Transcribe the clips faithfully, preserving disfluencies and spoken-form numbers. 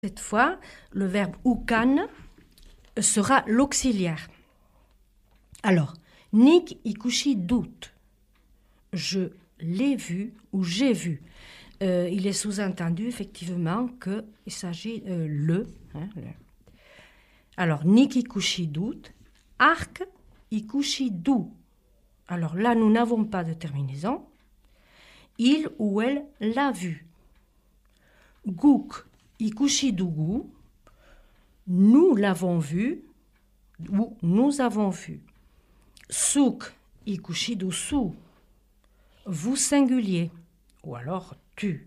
Cette fois, le verbe ukan sera l'auxiliaire. Alors, nik ikushi doute. Je l'ai vu ou j'ai vu. Euh, il est sous-entendu effectivement qu'il s'agit euh, le, hein, le. Alors, nik ikushi doute. Arc ikushi dou. Alors là, nous n'avons pas de terminaison. Il ou elle l'a vu. Guk ikushi dugu. Nous l'avons vu ou nous avons vu. Suk ikushi dusu. Vous singulier ou alors tu.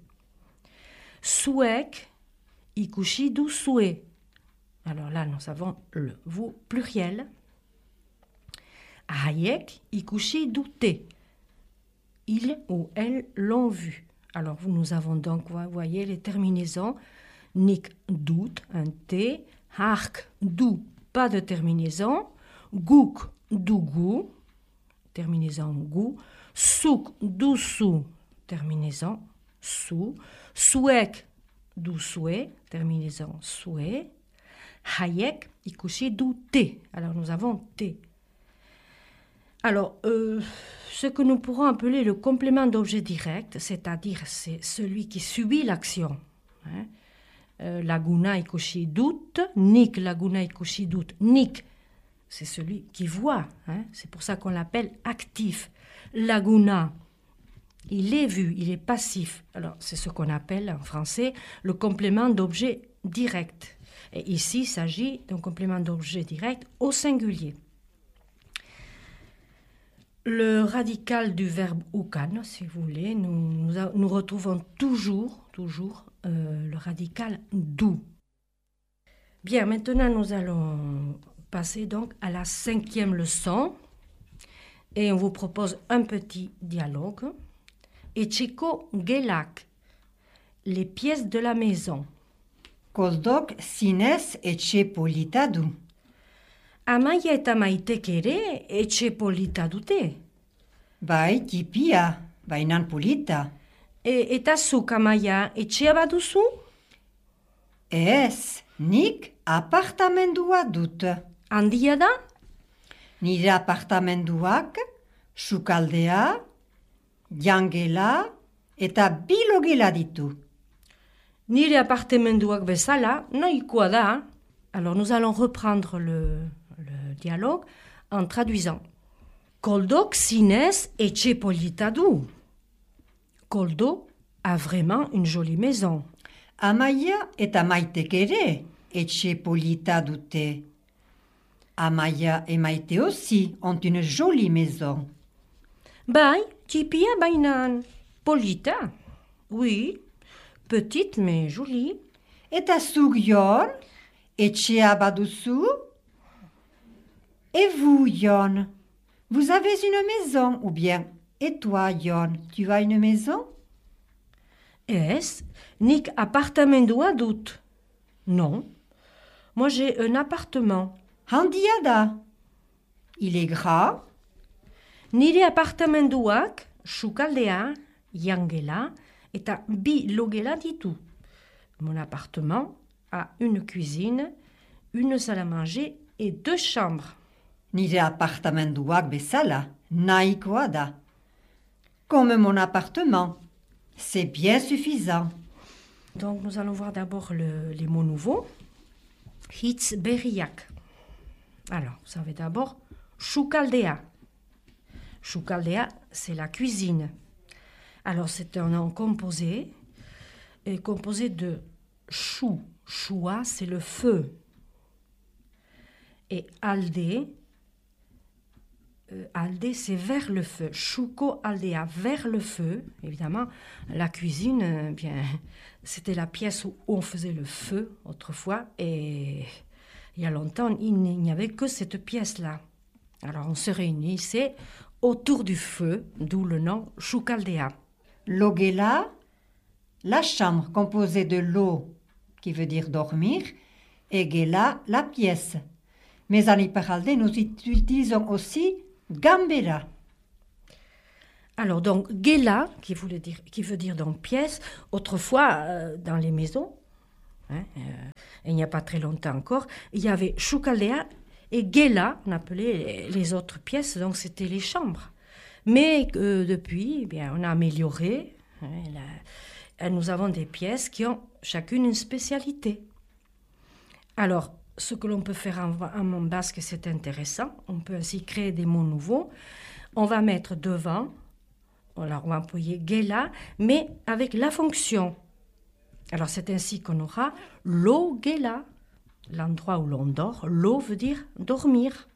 Suek ikushi dusue. Alors là, nous avons le vous pluriel. Hayek ikushi dute. Il ou elle l'ont vu. Alors, nous avons donc, vous voyez, les terminaisons. Nik, doute, un T. Hark, dou, pas de terminaison. Gouk, dougou, terminaison gou. Souk, doussou, terminaison sou. Souek, doussoué, terminaison soué. Hayek, ikushi, douté. Alors, nous avons T. Alors, euh, ce que nous pourrons appeler le complément d'objet direct, c'est-à-dire c'est celui qui subit l'action. Hein. Euh, laguna ikushi doute, nik laguna ikushi doute, nik, c'est celui qui voit. Hein. C'est pour ça qu'on l'appelle actif. Laguna, il est vu, il est passif. Alors, c'est ce qu'on appelle en français le complément d'objet direct. Et ici, il s'agit d'un complément d'objet direct au singulier. Le radical du verbe ukan, si vous voulez, nous, nous, nous retrouvons toujours, toujours euh, le radical dou. Bien, maintenant nous allons passer donc à la cinquième leçon et on vous propose un petit dialogue. Etxeko gelak, les pièces de la maison. Koldok zinez etxe polita du. Amaia eta Maitek ere etxe polita dute. Bai, tipia, bainan polita. E, eta zuk, Amaia, etxea baduzu? Ez, nik apartamendua dut. Handia da? Nire apartamenduak, sukaldea, jangela eta bilogela ditu. Nire apartamenduak bezala, nahikoa da. Alors nous allons reprendre le, le dialogue en traduisant. Koldok zinez etxe polita du. Koldo a vraiment une jolie maison. Amaia eta Maitek ere etxe polita dute. Amaia et Maite aussi ont une jolie maison. Bai, tipia bainan. Polita. Oui, petite mais jolie. Eta zuk Jon, etxea baduzu? Et vous, Jon, vous avez une maison ou bien? Et toi, Jon, tu as une maison? Ez, nik apartamendua dut. Non, moi j'ai un appartement. Handia da. Il est grand? Nire apartamenduak, sukaldea, jangela eta bi logela ditu. Mon appartement a une cuisine, une salle à manger et deux chambres. Nire apartamenduak bezala, nahikoa da. Comme mon appartement, c'est bien suffisant. Donc nous allons voir d'abord le, les mots nouveaux. Hitz berriak. Alors, vous savez d'abord, sukaldea. Sukaldea, c'est la cuisine. Alors, c'est un nom composé, et composé de chou. Choua, c'est le feu. Et alde, euh, alde, c'est vers le feu. Chouko aldea, vers le feu. Évidemment, la cuisine, euh, bien, c'était la pièce où on faisait le feu autrefois. Et il y a longtemps, il n'y avait que cette pièce-là. Alors, on se réunissait autour du feu, d'où le nom choukaldea. Logela, la chambre composée de lo, qui veut dire dormir, et gela, la pièce. Mais en Iparalde, nous utilisons aussi gambera. Alors donc, gela, qui, voulait dire, qui veut dire donc pièce, autrefois, euh, dans les maisons, Hein, euh, il n'y a pas très longtemps encore, il y avait Shukalea et Gela, on appelait les autres pièces, donc c'était les chambres. Mais euh, depuis, eh bien, on a amélioré. Hein, la, nous avons des pièces qui ont chacune une spécialité. Alors, ce que l'on peut faire en, en basque, c'est intéressant. On peut ainsi créer des mots nouveaux. On va mettre devant, alors on va employer Gela, mais avec la fonction. Alors c'est ainsi qu'on aura lo Gela, l'endroit où l'on dort. Lo veut dire dormir.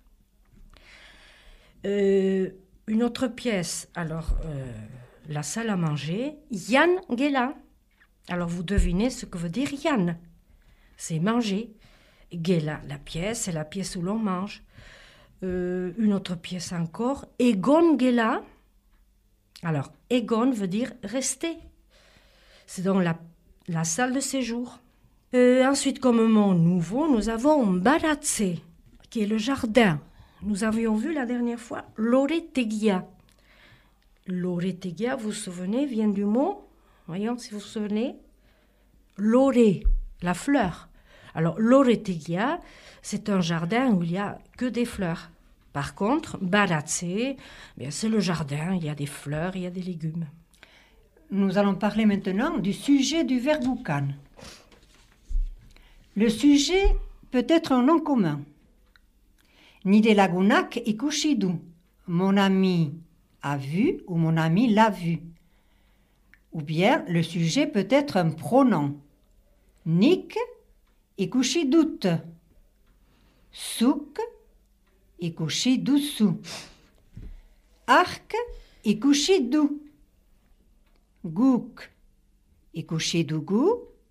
Euh, une autre pièce, alors euh, la salle à manger, Yan Gela. Alors vous devinez ce que veut dire Yan. C'est manger. Gela, la pièce, c'est la pièce où l'on mange. Euh, une autre pièce encore, Egon Gela. Alors, Egon veut dire rester. C'est donc la, la salle de séjour. Euh, ensuite, comme mot nouveau, nous avons Baratse, qui est le jardin. Nous avions vu la dernière fois Loretegia. Loretegia, vous vous souvenez, vient du mot, voyons si vous vous souvenez, Lore, la fleur. Alors, Loretegia, c'est un jardin où il n'y a que des fleurs. Par contre, Baratse, bien, c'est le jardin, il y a des fleurs, il y a des légumes. Nous allons parler maintenant du sujet du verbe ukan. Le sujet peut être un nom commun. Nide lagunak ikusi du. Mon ami a vu ou mon ami l'a vu. Ou bien le sujet peut être un pronom. Nik ikusi dut. Suk ikusi dusu. Ark ikusi du. Guk ikusi dugu.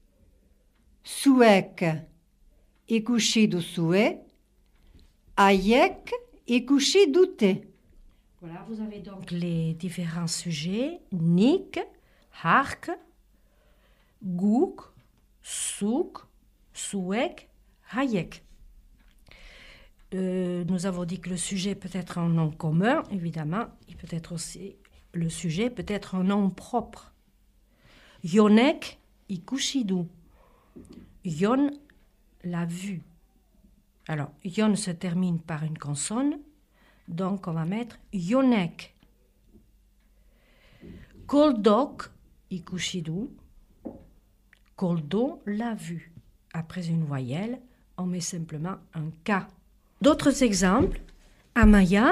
Suek ikusi dusue. Ayek ikusi dute. Voilà, vous avez donc les différents sujets. Nik, hark, guk, suk, suek, hayek. Euh, nous avons dit que le sujet peut être un nom commun, évidemment. Il peut être aussi, le sujet peut être un nom propre. Yonek ikusidu. Yon l'a vu. Alors, yon se termine par une consonne, donc on va mettre yonek. Koldok ikusidu. Koldo l'a vu. Après une voyelle, on met simplement un K. D'autres exemples. Amaya.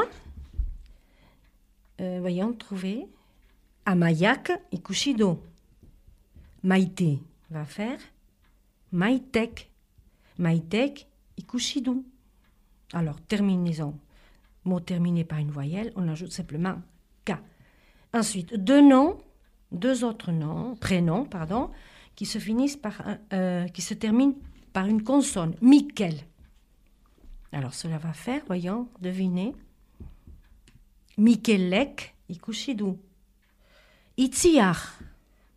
Euh, voyons, trouver. Amayak ikusido. Maïté va faire. Maïtek. Maïtek ikusidu. Alors, terminaison. Mot terminé par une voyelle, on ajoute simplement K. Ensuite, deux noms, deux autres noms, prénoms, pardon, qui se finissent par un, euh, qui se terminent par une consonne. Mikel. Alors, cela va faire, voyons, devinez. Mikelek ikusidu. Itziar.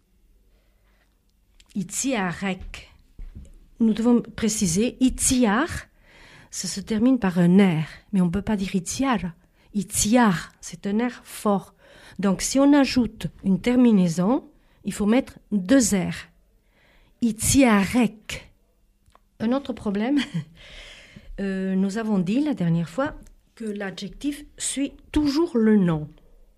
Itziarek. Nous devons préciser, itziar, ça se termine par un R, mais on ne peut pas dire itziar. Itziar, c'est un R fort. Donc, si on ajoute une terminaison, il faut mettre deux R. Itziarek. Un autre problème, euh, nous avons dit la dernière fois que l'adjectif suit toujours le nom.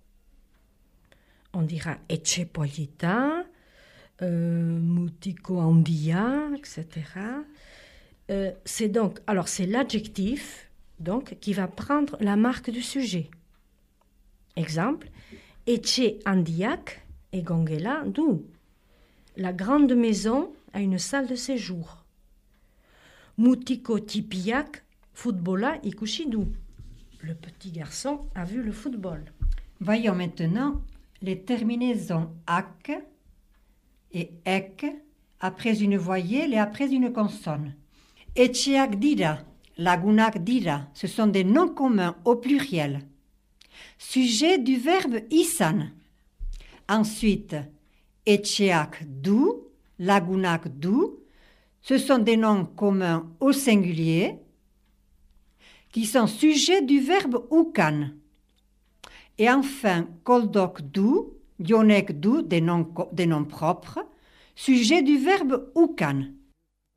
On dira etxepolita, euh, mutiko handia, et cetera. Euh, c'est donc, alors c'est l'adjectif donc qui va prendre la marque du sujet. Exemple, etxe handiak egongela du. La grande maison a une salle de séjour. Mutiko tipiak futbola ikusi du. Le petit garçon a vu le football. Voyons maintenant les terminaisons ak et ek après une voyelle et après une consonne. Etxeak dira, lagunak dira, ce sont des noms communs au pluriel. Sujet du verbe izan. Ensuite, etxeak du, lagunak du, ce sont des noms communs au singulier qui sont sujets du verbe ukan. Et enfin, koldok du, yonek du, des noms, des noms propres, sujet du verbe ukan.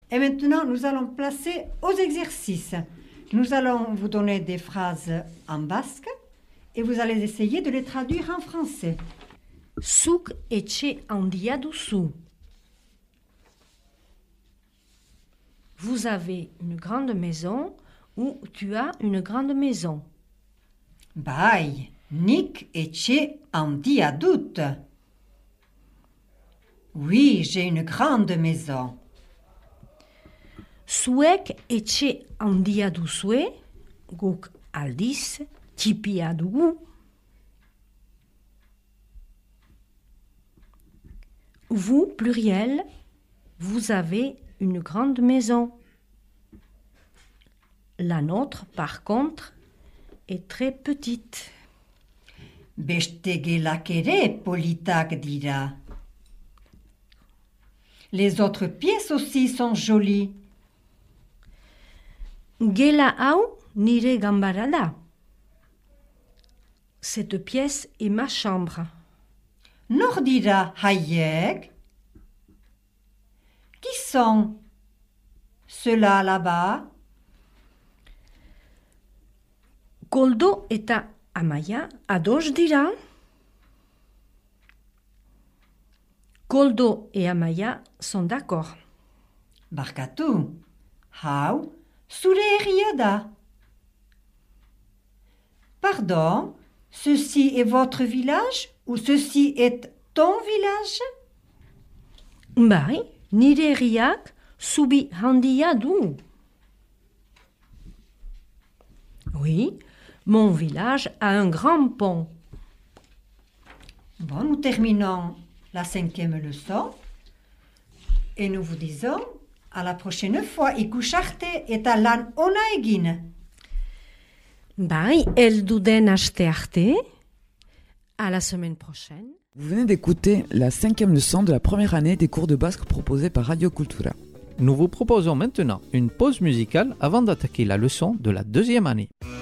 Et maintenant, nous allons passer aux exercices. Nous allons vous donner des phrases en basque et vous allez essayer de les traduire en français. Zuk etxe handia duzu. Vous avez une grande maison ou tu as une grande maison. Bai, nik etxe handia dut. Oui, j'ai une grande maison. Zuek etxe handia duzue, guk aldiz txipia dugu. Vous, pluriel, vous avez une grande maison. La nôtre, par contre, est très petite. Beste gelak ere politak dira. Les autres pièces aussi sont jolies. Gela hau nire ganbara da. Cette pièce est ma chambre. Nor dira haiek. Qui sont ceux-là là-bas? Koldo eta Amaia ados dira. Koldo et Amaia sont d'accord. Barkatu. Hau zure herria da. Pardon, ceci est votre village ou ceci est ton village? Bai, nire herriak zubi handia du. Oui, mon village a un grand pont. Bon, nous terminons la cinquième leçon et nous vous disons à la prochaine fois. Ikusharte eta lan ona egin. Bai, heldu den aste arte. À la semaine prochaine. Vous venez d'écouter la cinquième leçon de la première année des cours de basque proposés par Radio Cultura. Nous vous proposons maintenant une pause musicale avant d'attaquer la leçon de la deuxième année.